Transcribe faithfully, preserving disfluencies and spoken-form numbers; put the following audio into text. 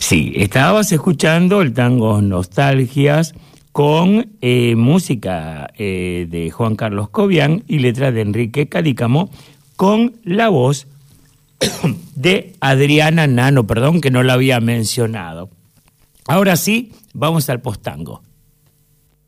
Sí, estabas escuchando el tango Nostalgias con eh, música eh, de Juan Carlos Cobian y letra de Enrique Cadícamo, con la voz de Adriana Nano, perdón que no la había mencionado. Ahora sí, vamos al postango.